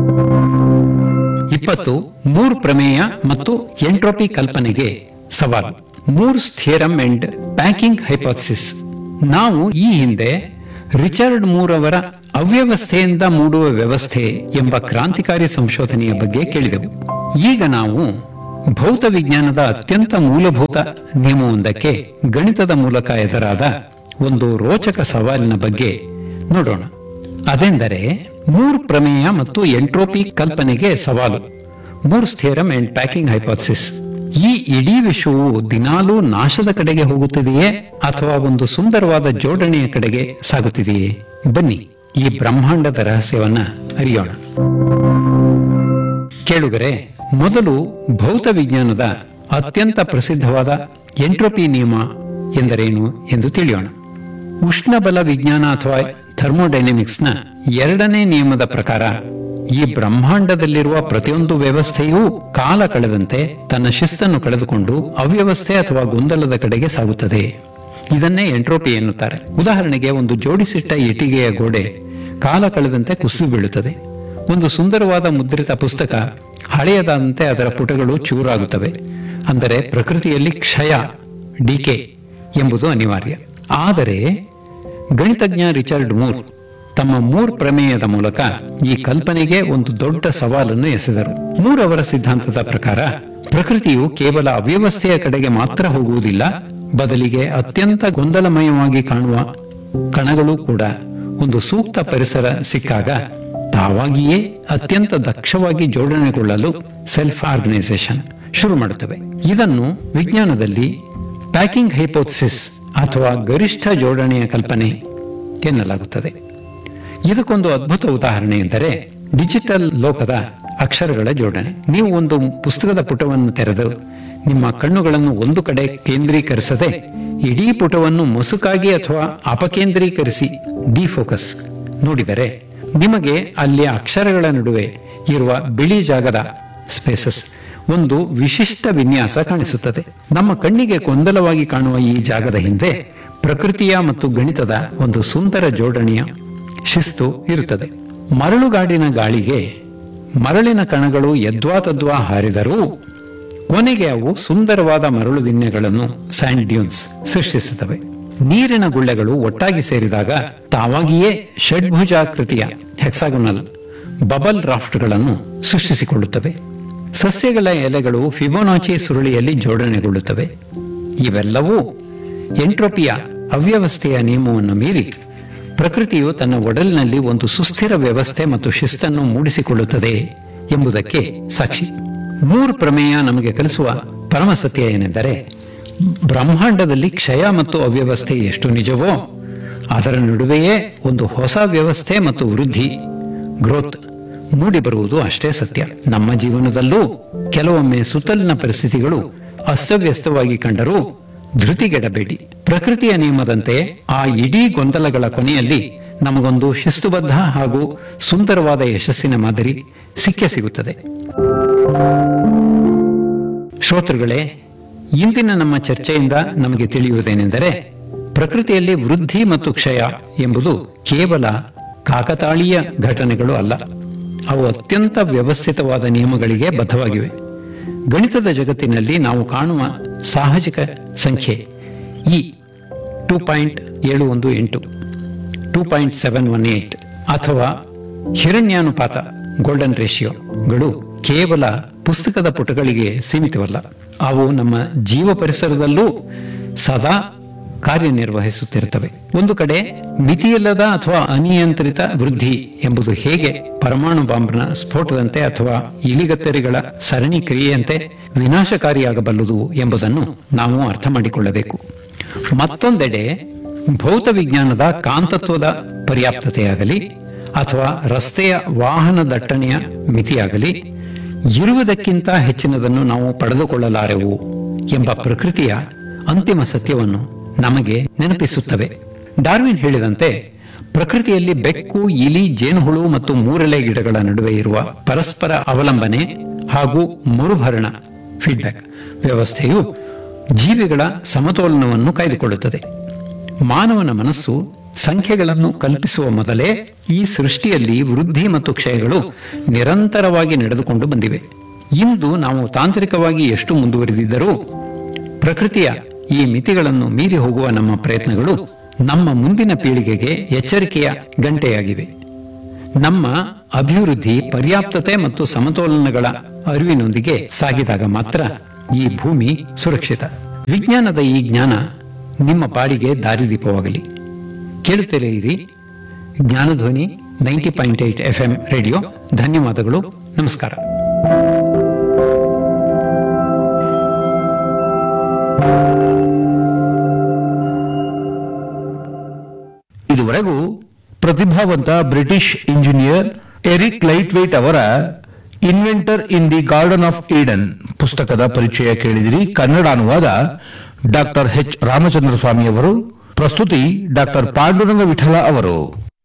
ಇಪ್ಪತ್ತು, ಮೂರ್ ಪ್ರಮೇಯ ಮತ್ತು ಎಂಟ್ರೋಪಿ ಕಲ್ಪನೆಗೆ ಸವಾಲು. Moors theorem and packing hypothesis. ನಾವು ಈ ಹಿಂದೆ ರಿಚರ್ಡ್ ಮೂರ್ ಅವರ ಅವ್ಯವಸ್ಥೆಯಿಂದ ಮೂಡುವ ವ್ಯವಸ್ಥೆ ಎಂಬ ಕ್ರಾಂತಿಕಾರಿ ಸಂಶೋಧನೆಯ ಬಗ್ಗೆ ಕೇಳಿದೆವು. ಈಗ ನಾವು ಭೌತ ವಿಜ್ಞಾನದ ಅತ್ಯಂತ ಮೂಲಭೂತ ನಿಯಮವೊಂದಕ್ಕೆ ಗಣಿತದ ಮೂಲಕ ಎದುರಾದ ಒಂದು ರೋಚಕ ಸವಾಲಿನ ಬಗ್ಗೆ ನೋಡೋಣ. ಅದೆಂದರೆ ಮೂರ್ ಪ್ರಮೇಯ ಮತ್ತು ಎಂಟ್ರೋಪಿ ಕಲ್ಪನೆಗೆ ಸವಾಲು. Moors theorem and packing hypothesis. ಈ ಇಡೀ ವಿಶ್ವವು ದಿನಾಲೂ ನಾಶದ ಕಡೆಗೆ ಹೋಗುತ್ತಿದೆಯೇ ಅಥವಾ ಒಂದು ಸುಂದರವಾದ ಜೋಡಣೆಯ ಕಡೆಗೆ ಸಾಗುತ್ತಿದೆಯೇ? ಬನ್ನಿ ಈ ಬ್ರಹ್ಮಾಂಡದ ರಹಸ್ಯವನ್ನ ಅರಿಯೋಣ. ಕೇಳುಗರೆ, ಮೊದಲು ಭೌತ ವಿಜ್ಞಾನದ ಅತ್ಯಂತ ಪ್ರಸಿದ್ಧವಾದ ಎಂಟ್ರೋಪಿ ನಿಯಮ ಎಂದರೇನು ಎಂದು ತಿಳಿಯೋಣ. ಉಷ್ಣಬಲ ವಿಜ್ಞಾನ ಅಥವಾ ಥರ್ಮೋಡೈನಮಿಕ್ಸ್ನ ಎರಡನೇ ನಿಯಮದ ಪ್ರಕಾರ ಈ ಬ್ರಹ್ಮಾಂಡದಲ್ಲಿರುವ ಪ್ರತಿಯೊಂದು ವ್ಯವಸ್ಥೆಯೂ ಕಾಲ ಕಳೆದಂತೆ ತನ್ನ ಶಿಸ್ತನ್ನು ಕಳೆದುಕೊಂಡು ಅವ್ಯವಸ್ಥೆ ಅಥವಾ ಗೊಂದಲದ ಕಡೆಗೆ ಸಾಗುತ್ತದೆ. ಇದನ್ನೇ ಎಂಟ್ರೋಪಿ ಎನ್ನುತ್ತಾರೆ. ಉದಾಹರಣೆಗೆ, ಒಂದು ಜೋಡಿಸಿಟ್ಟ ಇಟ್ಟಿಗೆಯ ಗೋಡೆ ಕಾಲ ಕಳೆದಂತೆ ಕುಸಿದು ಬೀಳುತ್ತದೆ. ಒಂದು ಸುಂದರವಾದ ಮುದ್ರಿತ ಪುಸ್ತಕ ಹಳೆಯದಾದಂತೆ ಅದರ ಪುಟಗಳು ಚೂರಾಗುತ್ತವೆ. ಅಂದರೆ ಪ್ರಕೃತಿಯಲ್ಲಿ ಕ್ಷಯ, ಡಿಕೆ ಎಂಬುದು ಅನಿವಾರ್ಯ. ಆದರೆ ಗಣಿತಜ್ಞ ರಿಚರ್ಡ್ ಮೂರ್ ತಮ್ಮ ಮೂರ್ ಪ್ರಮೇಯದ ಮೂಲಕ ಈ ಕಲ್ಪನೆಗೆ ಒಂದು ದೊಡ್ಡ ಸವಾಲನ್ನು ಎಸೆದರು. ಮೂರ್ ಅವರ ಸಿದ್ಧಾಂತದ ಪ್ರಕಾರ ಪ್ರಕೃತಿಯು ಕೇವಲ ಅವ್ಯವಸ್ಥೆಯ ಕಡೆಗೆ ಮಾತ್ರ ಹೋಗುವುದಿಲ್ಲ, ಬದಲಿಗೆ ಅತ್ಯಂತ ಗೊಂದಲಮಯವಾಗಿ ಕಾಣುವ ಕಣಗಳು ಕೂಡ ಒಂದು ಸೂಕ್ತ ಪರಿಸರ ಸಿಕ್ಕಾಗ ತಾವಾಗಿಯೇ ಅತ್ಯಂತ ದಕ್ಷವಾಗಿ ಜೋಡಣೆಗೊಳ್ಳಲು ಸೆಲ್ಫ್ ಆರ್ಗನೈಸೇಷನ್ ಶುರು ಮಾಡುತ್ತವೆ. ಇದನ್ನು ವಿಜ್ಞಾನದಲ್ಲಿ ಪ್ಯಾಕಿಂಗ್ ಹೈಪೋಥಿಸಿಸ್ ಅಥವಾ ಗರಿಷ್ಠ ಜೋಡಣೆಯ ಕಲ್ಪನೆ ಎನ್ನಲಾಗುತ್ತದೆ. ಇದಕ್ಕೊಂದು ಅದ್ಭುತ ಉದಾಹರಣೆ ಎಂದರೆ ಡಿಜಿಟಲ್ ಲೋಕದ ಅಕ್ಷರಗಳ ಜೋಡಣೆ. ನೀವು ಒಂದು ಪುಸ್ತಕದ ಪುಟವನ್ನು ತೆರೆದು ನಿಮ್ಮ ಕಣ್ಣುಗಳನ್ನು ಒಂದು ಕಡೆ ಕೇಂದ್ರೀಕರಿಸದೆ ಇಡೀ ಪುಟವನ್ನು ಮೊಸುಕಾಗಿ ಅಥವಾ ಅಪಕೇಂದ್ರೀಕರಿಸಿ ಡಿಫೋಕಸ್ ನೋಡಿದರೆ ನಿಮಗೆ ಅಲ್ಲಿಯ ಅಕ್ಷರಗಳ ನಡುವೆ ಇರುವ ಬಿಳಿ ಜಾಗದ ಸ್ಪೇಸಸ್ ಒಂದು ವಿಶಿಷ್ಟ ವಿನ್ಯಾಸ ಕಾಣಿಸುತ್ತದೆ. ನಮ್ಮ ಕಣ್ಣಿಗೆ ಗೊಂದಲವಾಗಿ ಕಾಣುವ ಈ ಜಾಗದ ಹಿಂದೆ ಪ್ರಕೃತಿಯ ಮತ್ತು ಗಣಿತದ ಒಂದು ಸುಂದರ ಜೋಡಣೆಯ ಶಿಸ್ತು ಇರುತ್ತದೆ. ಮರಳುಗಾಡಿನ ಗಾಳಿಗೆ ಮರಳಿನ ಕಣಗಳು ಯದ್ವಾ ತದ್ವಾ ಹಾರಿದರೂ ಕೊನೆಗೆ ಅವು ಸುಂದರವಾದ ಮರಳು ದಿಣ್ಣೆಗಳನ್ನು ಸ್ಯಾಂಡ್ ಡ್ಯೂನ್ಸ್ ಸೃಷ್ಟಿಸುತ್ತವೆ. ನೀರಿನ ಗುಳ್ಳೆಗಳು ಒಟ್ಟಾಗಿ ಸೇರಿದಾಗ ತಾವಾಗಿಯೇ ಷಡ್ಭುಜಾಕೃತಿಯ ಹೆಕ್ಸಾಗೋನಲ್ ಬಬಲ್ ರಾಫ್ಟ್ಗಳನ್ನು ಸೃಷ್ಟಿಸಿಕೊಳ್ಳುತ್ತವೆ. ಸಸ್ಯಗಳ ಎಲೆಗಳು ಫಿಬೋನಾಚಿ ಸುರುಳಿಯಲ್ಲಿ ಜೋಡಣೆಗೊಳ್ಳುತ್ತವೆ. ಇವೆಲ್ಲವೂ ಎಂಟ್ರೋಪಿಯ ಅವ್ಯವಸ್ಥೆಯ ನಿಯಮವನ್ನು ಮೀರಿ ಪ್ರಕೃತಿಯು ತನ್ನ ಒಡಲಿನಲ್ಲಿ ಒಂದು ಸುಸ್ಥಿರ ವ್ಯವಸ್ಥೆ ಮತ್ತು ಶಿಸ್ತನ್ನು ಮೂಡಿಸಿಕೊಳ್ಳುತ್ತದೆ ಎಂಬುದಕ್ಕೆ ಸಾಕ್ಷಿ. ಮೂರು ಪ್ರಮೇಯ ನಮಗೆ ಕಲಿಸುವ ಪರಮ ಸತ್ಯ ಏನೆಂದರೆ, ಬ್ರಹ್ಮಾಂಡದಲ್ಲಿ ಕ್ಷಯ ಮತ್ತು ಅವ್ಯವಸ್ಥೆ ಎಷ್ಟು ನಿಜವೋ ಅದರ ನಡುವೆಯೇ ಒಂದು ಹೊಸ ವ್ಯವಸ್ಥೆ ಮತ್ತು ವೃದ್ಧಿ, ಗ್ರೋತ್ ಮೂಡಿ ಬರುವುದು ಅಷ್ಟೇ ಸತ್ಯ. ನಮ್ಮ ಜೀವನದಲ್ಲೂ ಕೆಲವೊಮ್ಮೆ ಸುತ್ತಲಿನ ಪರಿಸ್ಥಿತಿಗಳು ಅಸ್ತವ್ಯಸ್ತವಾಗಿ ಕಂಡರೂ ಧೃತಿಗೆಡಬೇಡಿ. ಪ್ರಕೃತಿಯ ನಿಯಮದಂತೆ ಆ ಇಡೀ ಗೊಂದಲಗಳ ಕೊನೆಯಲ್ಲಿ ನಮಗೊಂದು ಶಿಸ್ತುಬದ್ಧ ಹಾಗೂ ಸುಂದರವಾದ ಯಶಸ್ಸಿನ ಮಾದರಿ ಸಿಕ್ಕೇ ಸಿಗುತ್ತದೆ. ಶ್ರೋತೃಗಳೇ, ಇಂದಿನ ನಮ್ಮ ಚರ್ಚೆಯಿಂದ ನಮಗೆ ತಿಳಿಯುವುದೇನೆಂದರೆ, ಪ್ರಕೃತಿಯಲ್ಲಿ ವೃದ್ಧಿ ಮತ್ತು ಕ್ಷಯ ಎಂಬುದು ಕೇವಲ ಕಾಕತಾಳೀಯ ಘಟನೆಗಳು ಅಲ್ಲ, ಅವು ಅತ್ಯಂತ ವ್ಯವಸ್ಥಿತವಾದ ನಿಯಮಗಳಿಗೆ ಬದ್ಧವಾಗಿವೆ. ಗಣಿತದ ಜಗತ್ತಿನಲ್ಲಿ ನಾವು ಕಾಣುವ ಸಾಹಜಿಕ ಸಂಖ್ಯೆ ಈ ಟೂ ಪಾಯಿಂಟ್ ಏಳು ಒಂದು ಎಂಟು two point seven one eight ಅಥವಾ ಹಿರಣ್ಯಾನುಪಾತ ಗೋಲ್ಡನ್ ರೇಷಿಯೋಗಳು ಕೇವಲ ಪುಸ್ತಕದ ಪುಟಗಳಿಗೆ ಸೀಮಿತವಲ್ಲ. ಅವು ನಮ್ಮ ಜೀವ ಪರಿಸರದಲ್ಲೂ ಸದಾ ಕಾರ್ಯನಿರ್ವಹಿಸುತ್ತಿರುತ್ತವೆ. ಒಂದು ಕಡೆ ಮಿತಿಯಿಲ್ಲದ ಅಥವಾ ಅನಿಯಂತ್ರಿತ ವೃದ್ಧಿ ಎಂಬುದು ಹೇಗೆ ಪರಮಾಣು ಬಾಂಬ್ನ ಸ್ಫೋಟದಂತೆ ಅಥವಾ ಇಲಿಗತ್ತರಿಗಳ ಸರಣಿ ಕ್ರಿಯೆಯಂತೆ ವಿನಾಶಕಾರಿಯಾಗಬಲ್ಲದು ಎಂಬುದನ್ನು ನಾವು ಅರ್ಥ ಮಾಡಿಕೊಳ್ಳಬೇಕು. ಮತ್ತೊಂದೆಡೆ ಭೌತ ವಿಜ್ಞಾನದ ಕಾಂತತ್ವದ ಪರ್ಯಾಪ್ತತೆಯಾಗಲಿ ಅಥವಾ ರಸ್ತೆಯ ವಾಹನ ದಟ್ಟಣೆಯ ಮಿತಿಯಾಗಲಿ ಇರುವುದಕ್ಕಿಂತ ಹೆಚ್ಚಿನದನ್ನು ನಾವು ಪಡೆದುಕೊಳ್ಳಲಾರೆವು ಎಂಬ ಪ್ರಕೃತಿಯ ಅಂತಿಮ ಸತ್ಯವನ್ನು ನಮಗೆ ನೆನಪಿಸುತ್ತವೆ. ಡಾರ್ವಿನ್ ಹೇಳಿದಂತೆ, ಪ್ರಕೃತಿಯಲ್ಲಿ ಬೆಕ್ಕು, ಇಲಿ, ಜೇನುಹುಳು ಮತ್ತು ಮೂರೆಲೆ ಗಿಡಗಳ ನಡುವೆ ಇರುವ ಪರಸ್ಪರ ಅವಲಂಬನೆ ಹಾಗೂ ಮರುಭರಣ ಫೀಡ್ಬ್ಯಾಕ್ ವ್ಯವಸ್ಥೆಯು ಜೀವಿಗಳ ಸಮತೋಲನವನ್ನು ಕಾಯ್ದುಕೊಳ್ಳುತ್ತದೆ. ಮಾನವನ ಮನಸ್ಸು ಸಂಖ್ಯೆಗಳನ್ನು ಕಲ್ಪಿಸುವ ಮೊದಲೇ ಈ ಸೃಷ್ಟಿಯಲ್ಲಿ ವೃದ್ಧಿ ಮತ್ತು ಕ್ಷಯಗಳು ನಿರಂತರವಾಗಿ ನಡೆದುಕೊಂಡು ಬಂದಿವೆ. ಇಂದು ನಾವು ತಾಂತ್ರಿಕವಾಗಿ ಎಷ್ಟು ಮುಂದುವರಿದಿದ್ದರೂ ಪ್ರಕೃತಿಯ ಈ ಮಿತಿಗಳನ್ನು ಮೀರಿ ಹೋಗುವ ನಮ್ಮ ಪ್ರಯತ್ನಗಳು ನಮ್ಮ ಮುಂದಿನ ಪೀಳಿಗೆಗೆ ಎಚ್ಚರಿಕೆಯ ಗಂಟೆಯಾಗಿವೆ. ನಮ್ಮ ಅಭಿವೃದ್ಧಿ ಪರ್ಯಾಪ್ತತೆ ಮತ್ತು ಸಮತೋಲನಗಳ ಅರಿವಿನೊಂದಿಗೆ ಸಾಗಿದಾಗ ಮಾತ್ರ ಈ ಭೂಮಿ ಸುರಕ್ಷಿತ. ವಿಜ್ಞಾನದ ಈ ಜ್ಞಾನ ನಿಮ್ಮ ಪಾಡಿಗೆ ದಾರಿದೀಪವಾಗಲಿ. ಕೇಳುತ್ತಲೇ ಇರಿ Jnanadhwani ninety point eight F M radio. ಧನ್ಯವಾದಗಳು. ನಮಸ್ಕಾರ.
ಇದುವರೆಗೂ ಪ್ರತಿಭಾವಂತ ಬ್ರಿಟಿಷ್ ಇಂಜಿನಿಯರ್ ಎರಿಕ್ ಲೈಟ್ವೇಟ್ ಅವರ inventor in the garden of Eden ಪುಸ್ತಕದ ಪರಿಚಯ ಕೇಳಿದಿರಿ. ಕನ್ನಡ ಅನುವಾದ ಡಾಕ್ಟರ್ ಎಚ್ ರಾಮಚಂದ್ರ ಸ್ವಾಮಿ ಅವರು. ಪ್ರಸ್ತುತಿ ಡಾಕ್ಟರ್ ಪಾಂಡುರಂಗ ವಿಠಲ ಅವರು.